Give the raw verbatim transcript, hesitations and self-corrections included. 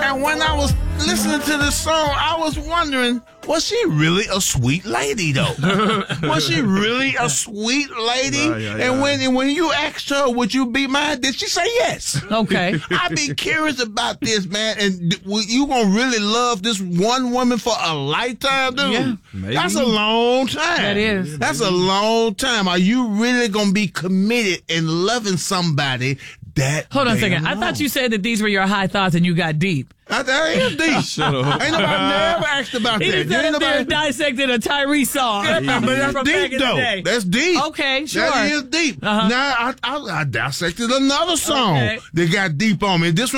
Now, when I was listening to this song, I was wondering, was she really a sweet lady, though? Was she really a sweet lady? Yeah, yeah, and yeah. when and when you asked her, would you be mine? Did she say yes? Okay. I'd be curious about this, man. And th- you gonna really love this one woman for a lifetime, dude? Yeah. Maybe. That's a long time. That is. That's a long time. Are you really gonna be committed and loving somebody that? Hold on a damn second. I long? thought you said that these were your high thoughts and you got deep. I, that is deep. Shut up. Ain't nobody never asked about He that. just said Ain't if they're nobody. dissecting a Tyrese song. Yeah, but that's From back deep, in the though. day. That's deep. Okay, sure. That is deep. Uh-huh. Now, I, I, I dissected another song Okay. that got deep on me. This one